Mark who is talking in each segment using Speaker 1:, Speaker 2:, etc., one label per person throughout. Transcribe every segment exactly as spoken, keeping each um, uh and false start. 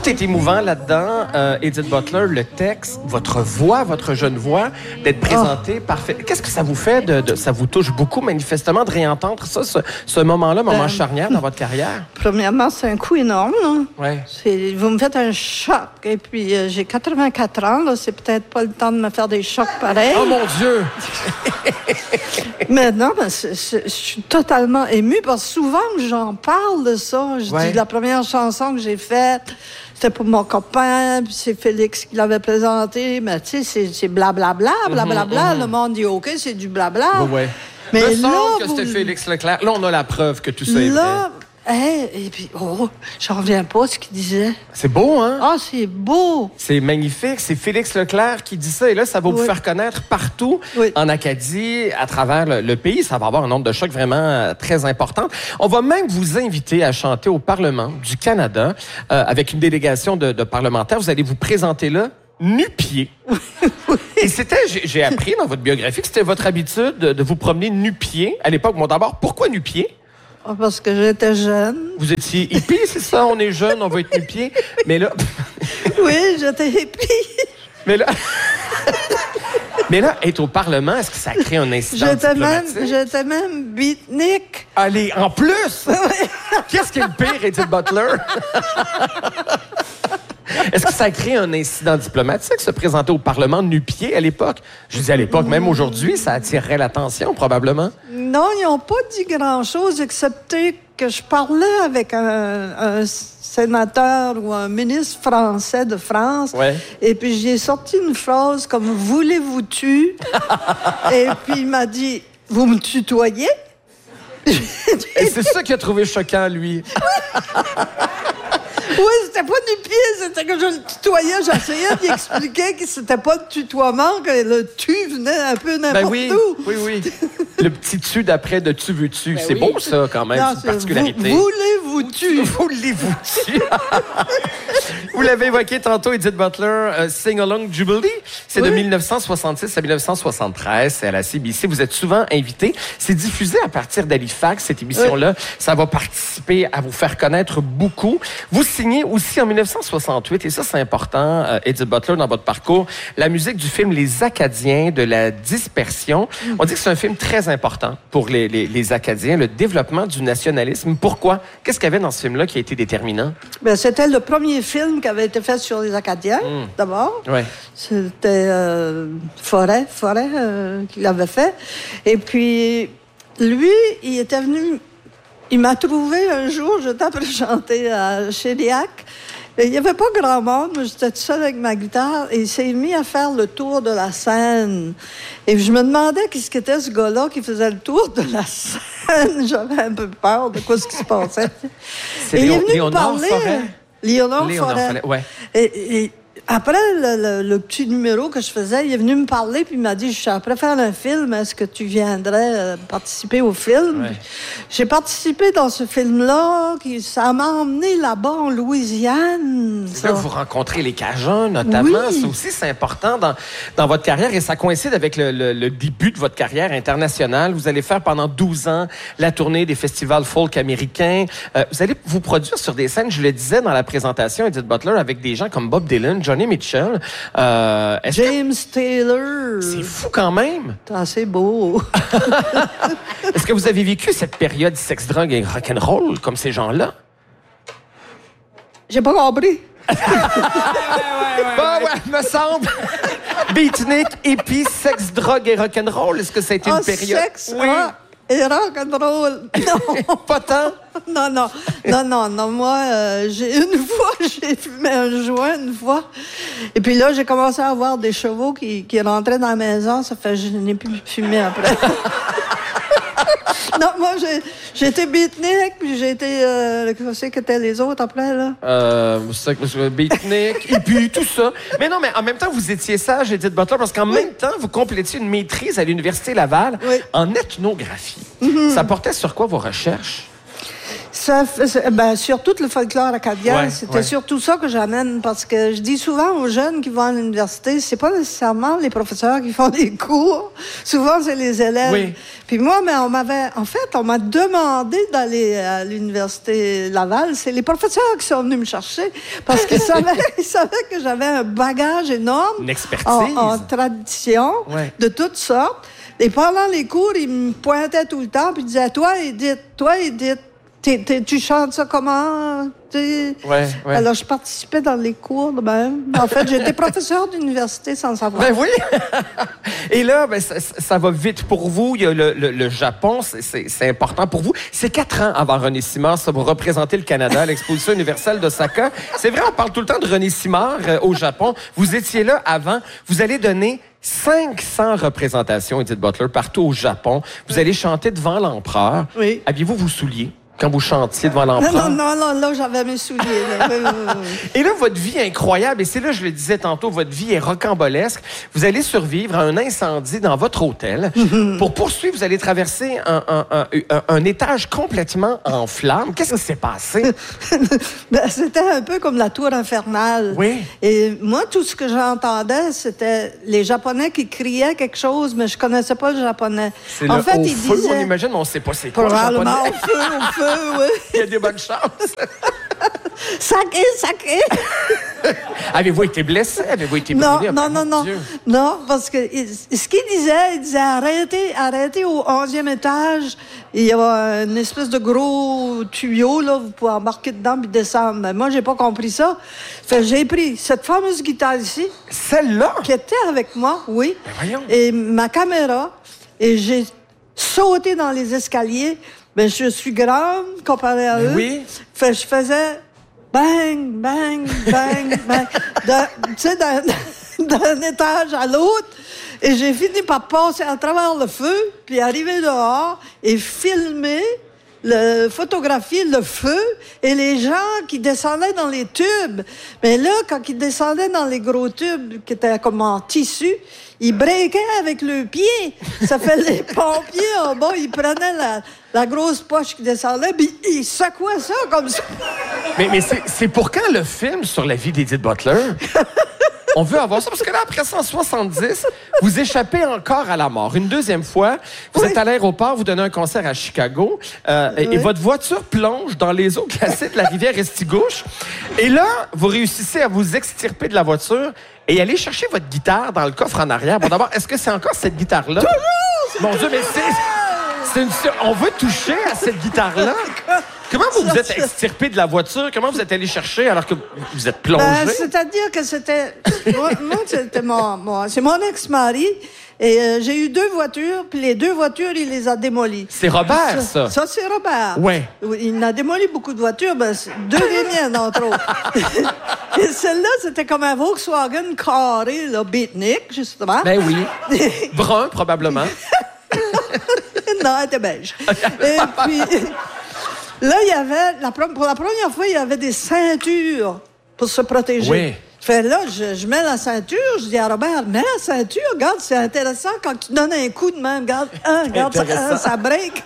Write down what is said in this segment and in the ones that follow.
Speaker 1: Tout est émouvant là-dedans. Euh, Edith Butler, le texte, votre voix, votre jeune voix, d'être présentée oh. parfait. Qu'est-ce que ça vous fait? De, de, ça vous touche beaucoup, manifestement, de réentendre ça, ce, ce moment-là, moment ben, charnière dans votre carrière?
Speaker 2: Premièrement, c'est un coup énorme. Là.
Speaker 1: Ouais.
Speaker 2: C'est, vous me faites un choc. Et puis, euh, j'ai quatre-vingt-quatre ans. Là, c'est peut-être pas le temps de me faire des chocs pareils.
Speaker 1: Oh, mon Dieu!
Speaker 2: Mais non, ben, c'est, c'est, je suis totalement émue parce que souvent, j'en parle de ça. Je ouais. dis, la première chanson que j'ai faite, c'était pour mon copain, puis c'est Félix qui l'avait présenté. Mais tu sais, c'est, c'est blablabla, blablabla. Bla, mm-hmm. Le monde dit OK, c'est du blabla.
Speaker 1: Ouais, ouais. Mais me là, semble que vous... c'était Félix Leclerc. Là, on a la preuve que tout ça est vrai.
Speaker 2: Là, hey, et puis, oh, j'en reviens pas ce qu'il disait.
Speaker 1: C'est beau, hein?
Speaker 2: Ah, oh, c'est beau!
Speaker 1: C'est magnifique. C'est Félix Leclerc qui dit ça. Et là, ça va oui. vous faire connaître partout oui. en Acadie, à travers le, le pays. Ça va avoir un nombre de chocs vraiment euh, très important. On va même vous inviter à chanter au Parlement du Canada euh, avec une délégation de, de parlementaires. Vous allez vous présenter là nu-pieds. Oui. Et c'était, j'ai, j'ai appris dans votre biographie que c'était votre habitude de, de vous promener nu-pieds à l'époque. Bon, d'abord, pourquoi nu-pieds?
Speaker 2: Oh, parce que j'étais jeune.
Speaker 1: Vous étiez hippie, c'est ça? On est jeune, on va être nu-pieds. Mais là...
Speaker 2: Oui, j'étais hippie.
Speaker 1: Mais là... Mais là, être au Parlement, est-ce que ça crée un incident
Speaker 2: j'étais
Speaker 1: diplomatique?
Speaker 2: Même, j'étais même beatnik.
Speaker 1: Allez, en plus! Qu'est-ce qui est le pire, Edith Butler? Est-ce que ça crée un incident diplomatique, se présenter au Parlement nu-pieds à l'époque? Je dis à l'époque, même aujourd'hui, ça attirerait l'attention, probablement.
Speaker 2: Non, ils n'ont pas dit grand-chose, excepté que je parlais avec un, un sénateur ou un ministre français de France.
Speaker 1: Ouais.
Speaker 2: Et puis, j'ai sorti une phrase comme « Voulez-vous tu? » Et puis, il m'a dit « Vous me tutoyez? »
Speaker 1: Et c'est ça qu'il a trouvé choquant, lui.
Speaker 2: Oui, c'était pas du pied, c'était que je le tutoyais. J'essayais d'y expliquer que c'était pas le tutoiement, que le tu venait un peu n'importe
Speaker 1: ben oui,
Speaker 2: où.
Speaker 1: Oui, oui. Le petit tu d'après de tu veux-tu. Ben c'est oui. beau, ça, quand même,
Speaker 2: non,
Speaker 1: c'est une particularité.
Speaker 2: Vous, voulez-vous tu?
Speaker 1: Voulez-vous tu? Vous l'avez évoqué tantôt, Edith Butler, euh, Sing Along Jubilee. C'est oui. de dix-neuf cent soixante-six à dix-neuf cent soixante-treize. C'est à la C B C. Vous êtes souvent invité. C'est diffusé à partir d'Halifax, cette émission-là. Oui. Ça va participer à vous faire connaître beaucoup. Vous signez aussi en dix-neuf cent soixante-huit, et ça, c'est important, euh, Edith Butler, dans votre parcours, la musique du film Les Acadiens de la dispersion. Mm. On dit que c'est un film très important pour les, les, les Acadiens, le développement du nationalisme. Pourquoi? Qu'est-ce qu'il y avait dans ce film-là qui a été déterminant? Bien,
Speaker 2: c'était le premier film qui avait été fait sur les Acadiens, mm. d'abord.
Speaker 1: Ouais.
Speaker 2: C'était euh, Forêt, Forêt euh, qui l'avait fait. Et puis, lui, il était venu... Il m'a trouvé un jour, j'étais après chanter à Chériac. Il n'y avait pas grand monde, mais j'étais toute seule avec ma guitare. Et il s'est mis à faire le tour de la scène. Et je me demandais qu'est-ce qu'était ce gars-là qui faisait le tour de la scène. J'avais un peu peur de quoi ce qui se passait.
Speaker 1: C'est
Speaker 2: et
Speaker 1: Léon,
Speaker 2: il est venu
Speaker 1: Léonard
Speaker 2: me parler.
Speaker 1: Forêt?
Speaker 2: Léonard,
Speaker 1: Léonard
Speaker 2: Forêt.
Speaker 1: Forêt, ouais.
Speaker 2: Et, et après le, le, le petit numéro que je faisais, il est venu me parler puis il m'a dit « Je suis après faire un film, est-ce que tu viendrais euh, participer au film? Ouais. » J'ai participé dans ce film-là, qui, ça m'a emmené là-bas en Louisiane.
Speaker 1: C'est là que vous rencontrez les Cajuns, notamment. Oui. Ça aussi, c'est important dans, dans votre carrière et ça coïncide avec le, le, le début de votre carrière internationale. Vous allez faire pendant douze ans la tournée des festivals folk américains. Euh, vous allez vous produire sur des scènes, je le disais dans la présentation, Edith Butler, avec des gens comme Bob Dylan, Johnny Mitchell. Euh,
Speaker 2: James que... Taylor.
Speaker 1: C'est fou quand même.
Speaker 2: C'est assez beau.
Speaker 1: Est-ce que vous avez vécu cette période sexe, drogue et rock'n'roll comme ces gens-là?
Speaker 2: J'ai pas compris.
Speaker 1: ouais, ouais, ouais, bah ouais, ouais, me semble. Beatnik, hippie, sexe, drogue et rock'n'roll. Est-ce que ça a été
Speaker 2: oh,
Speaker 1: une période?
Speaker 2: Sexe, oui. Ah. Et rock'n'roll. Non.
Speaker 1: Pas tant?
Speaker 2: Non, non. Non, non, non. Moi, euh, j'ai, une fois, j'ai fumé un joint, une fois. Et puis là, j'ai commencé à avoir des chevaux qui, qui rentraient dans la maison. Ça fait que je n'ai plus fumé après. Non, moi, j'ai, j'ai été beatnik, puis j'ai été... Euh, qu'est-ce que étaient les autres après, là?
Speaker 1: Euh, beatnik, et puis tout ça. Mais non, mais en même temps, vous étiez sage, Edith Butler, parce qu'en oui. même temps, vous complétiez une maîtrise à l'Université Laval oui. en ethnographie. Mm-hmm. Ça portait sur quoi, vos recherches?
Speaker 2: Ça, ben, surtout le folklore acadien,
Speaker 1: ouais,
Speaker 2: c'était
Speaker 1: ouais.
Speaker 2: surtout ça que j'amène, parce que je dis souvent aux jeunes qui vont à l'université, c'est pas nécessairement les professeurs qui font des cours, souvent c'est les élèves.
Speaker 1: Oui.
Speaker 2: Puis moi, mais on m'avait, en fait, on m'a demandé d'aller à l'université Laval. C'est les professeurs qui sont venus me chercher parce qu'ils savaient, ils savaient que j'avais un bagage énorme,
Speaker 1: une expertise
Speaker 2: en, en tradition
Speaker 1: ouais.
Speaker 2: de toutes sortes. Et pendant les cours, ils me pointaient tout le temps puis ils disaient, toi, Edith, toi, Edith, T'es, t'es, tu chantes ça comment? Ouais,
Speaker 1: ouais.
Speaker 2: Alors, je participais dans les cours de même. En fait, j'étais professeur d'université sans savoir.
Speaker 1: Ben oui! Et là, ben, ça, ça va vite pour vous. Il y a le, le, le Japon, c'est, c'est, c'est important pour vous. C'est quatre ans avant René Simard, ça, vous représentez le Canada à l'Exposition universelle d'Osaka. C'est vrai, on parle tout le temps de René Simard euh, au Japon. Vous étiez là avant. Vous allez donner cinq cents représentations, Edith Butler, partout au Japon. Vous allez chanter devant l'empereur.
Speaker 2: Oui.
Speaker 1: Aviez-vous vos souliers quand vous chantiez devant l'empereur?
Speaker 2: Non, non, non, là, j'avais mes souliers. Là. Oui, oui, oui.
Speaker 1: Et là, votre vie est incroyable. Et c'est là, je le disais tantôt, votre vie est rocambolesque. Vous allez survivre à un incendie dans votre hôtel. Mm-hmm. Pour poursuivre, vous allez traverser un, un, un, un, un étage complètement en flammes. Qu'est-ce qui s'est passé?
Speaker 2: Ben, c'était un peu comme la tour infernale.
Speaker 1: Oui.
Speaker 2: Et moi, tout ce que j'entendais, c'était les Japonais qui criaient quelque chose, mais je connaissais pas le japonais.
Speaker 1: C'est
Speaker 2: en
Speaker 1: le
Speaker 2: fait,
Speaker 1: au
Speaker 2: ils
Speaker 1: feu,
Speaker 2: disaient...
Speaker 1: on imagine, mais on sait pas c'est quoi le
Speaker 2: Probablement
Speaker 1: japonais.
Speaker 2: au feu, au feu, oui.
Speaker 1: Il y a des bonnes chances.
Speaker 2: Sacré, sacré.
Speaker 1: Avez-vous été blessé? Avez-vous été
Speaker 2: Non,
Speaker 1: brûlé?
Speaker 2: non, non, non. Non, parce que il, ce qu'il disait, il disait arrêtez, arrêtez au onzième étage. Il y a une espèce de gros tuyau, là, vous pouvez embarquer dedans puis descendre. Mais moi, j'ai pas compris ça. Fait, j'ai pris cette fameuse guitare ici.
Speaker 1: Celle-là?
Speaker 2: Qui était avec moi, oui.
Speaker 1: Ben voyons.
Speaker 2: Et ma caméra, et j'ai sauté dans les escaliers. Ben, je suis grande comparée à eux.
Speaker 1: Oui.
Speaker 2: Fait, je faisais bang, bang, bang, bang. Tu sais, d'un, d'un étage à l'autre. Et j'ai fini par passer à travers le feu, puis arriver dehors et filmer, le, photographier le feu et les gens qui descendaient dans les tubes. Mais là, quand ils descendaient dans les gros tubes qui étaient comme en tissu, ils breakaient avec le pied. Ça fait les pompiers en bas, ils prenaient la, la grosse poche qui descendait, puis ils secouaient ça comme ça.
Speaker 1: Mais, mais c'est, c'est pour quand le film sur la vie d'Edith Butler? On veut avoir ça, parce que là, après cent soixante-dix, vous échappez encore à la mort. Une deuxième fois, vous
Speaker 2: oui.
Speaker 1: êtes à l'aéroport, vous donnez un concert à Chicago, euh, oui. et, et votre voiture plonge dans les eaux glacées de la rivière Estigouche. Et là, vous réussissez à vous extirper de la voiture et aller chercher votre guitare dans le coffre en arrière. Bon, d'abord, est-ce que c'est encore cette guitare-là?
Speaker 2: Toujours!
Speaker 1: Mon Dieu, mais c'est... c'est une... On veut toucher à cette guitare-là. Comment vous vous êtes extirpé de la voiture? Comment vous êtes allé chercher alors que vous êtes plongé?
Speaker 2: Ben, c'est-à-dire que c'était... moi, moi, c'était mon, mon... C'est mon ex-mari. Et euh, j'ai eu deux voitures, puis les deux voitures, il les a démolies.
Speaker 1: C'est Robert, ça?
Speaker 2: Ça, ça c'est Robert.
Speaker 1: Ouais.
Speaker 2: Il a démoli beaucoup de voitures, ben, deux des miennes, entre autres. Et celle-là, c'était comme un Volkswagen carré, là, beatnik, justement.
Speaker 1: Ben oui. Brun, probablement.
Speaker 2: Non, elle était beige. Et puis... Là, il y avait, la, pour la première fois, il y avait des ceintures pour se protéger.
Speaker 1: Oui.
Speaker 2: Fait là, je, je mets la ceinture, je dis à Robert, mets la ceinture, regarde, c'est intéressant quand tu donnes un coup de main, regarde, hein, regarde ça, hein, ça break.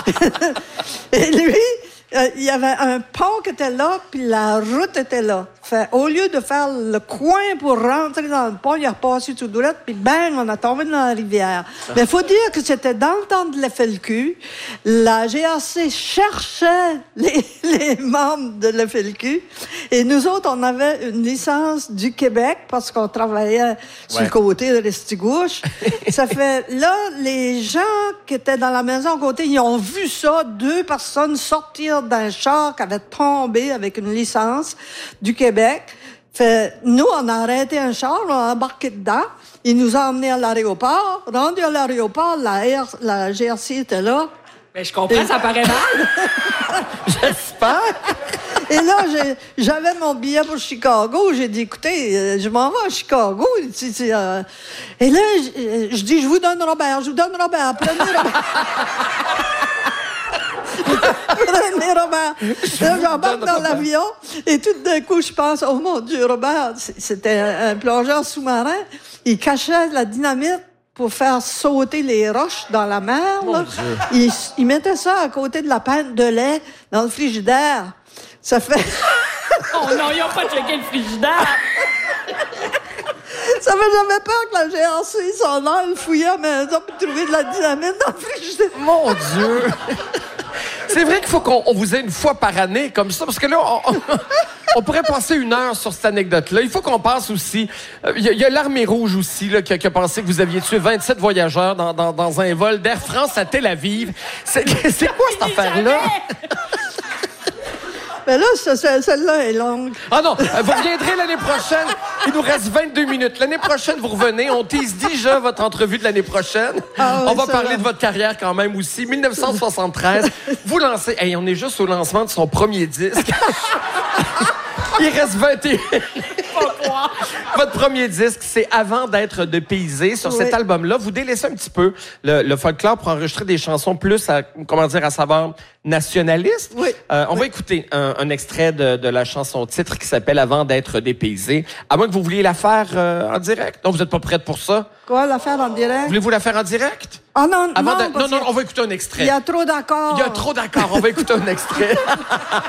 Speaker 2: Et lui, euh, il y avait un pont qui était là, puis la route était là. Fait, au lieu de faire le coin pour rentrer dans le pont, il a repassé tout droit, puis bang, on a tombé dans la rivière. Mais il faut dire que c'était dans le temps de l'F L Q. La G R C cherchait les, les membres de l'F L Q. Et nous autres, on avait une licence du Québec parce qu'on travaillait sur ouais. le côté de l'Estigouche. Ça fait, là, les gens qui étaient dans la maison à côté, ils ont vu ça, deux personnes sortir d'un char qui avait tombé avec une licence du Québec. Fait, nous, on a arrêté un char, on a embarqué dedans. Il nous a emmenés à l'aéroport. Rendu à l'aéroport, la, R, la G R C était là.
Speaker 3: Mais je comprends, et... ça paraît mal.
Speaker 1: J'espère.
Speaker 2: Et là, j'ai, j'avais mon billet pour Chicago. J'ai dit, écoutez, euh, je m'en vais à Chicago. Tu sais, euh... Et là, je, je dis, je vous donne Robert, je vous donne Robert. Prenez Robert. Prenez Robert. Là, j'embarque dans l'avion et tout d'un coup, je pense, oh mon Dieu, Robert, c'était un, un plongeur sous-marin. Il cachait la dynamite pour faire sauter les roches dans la mer.
Speaker 1: Mon
Speaker 2: Là.
Speaker 1: Dieu.
Speaker 2: Il, il mettait ça à côté de la pinte de lait dans le frigidaire. Ça fait...
Speaker 3: Oh non, ils n'ont pas checké le frigidaire.
Speaker 2: Ça fait jamais peur que la G R C s'en aille fouiller à la maison pour trouver de la dynamite dans le frigidaire.
Speaker 1: Mon Dieu! C'est vrai qu'il faut qu'on on vous ait une fois par année comme ça, parce que là, on, on, on pourrait passer une heure sur cette anecdote-là. Il faut qu'on passe aussi... Il euh, y, y a l'Armée rouge aussi là, qui, a, qui a pensé que vous aviez tué vingt-sept voyageurs dans, dans, dans un vol d'Air France à Tel Aviv. C'est, c'est quoi cette affaire-là?
Speaker 2: Mais là, ce- ce- celle-là est longue.
Speaker 1: Ah non, euh, vous reviendrez l'année prochaine. Il nous reste vingt-deux minutes. L'année prochaine, vous revenez. On tease déjà votre entrevue de l'année prochaine.
Speaker 2: Ah oui,
Speaker 1: on va
Speaker 2: ça
Speaker 1: parler
Speaker 2: va.
Speaker 1: de votre carrière quand même aussi. dix-neuf cent soixante-treize, vous lancez... Hey, on est juste au lancement de son premier disque. Il reste vingt et un. Votre premier disque, c'est Avant d'être dépaysé. Sur
Speaker 2: Oui.
Speaker 1: cet album-là, vous délaissez un petit peu le, le folklore pour enregistrer des chansons plus à, comment dire, à saveur nationaliste.
Speaker 2: Oui.
Speaker 1: Euh, on
Speaker 2: Oui.
Speaker 1: va écouter un, un extrait de, de la chanson titre qui s'appelle Avant d'être dépaysé. À moins que vous vouliez la faire euh, en direct. Non, vous n'êtes pas prête pour ça.
Speaker 2: Quoi, la faire en direct?
Speaker 1: Voulez-vous la faire en direct?
Speaker 2: Ah non,
Speaker 1: Avant
Speaker 2: non,
Speaker 1: de-
Speaker 2: parce
Speaker 1: non, non,
Speaker 2: qu'il
Speaker 1: on va écouter un extrait.
Speaker 2: Il y a trop d'accords.
Speaker 1: Il y a trop d'accords. On va écouter un extrait.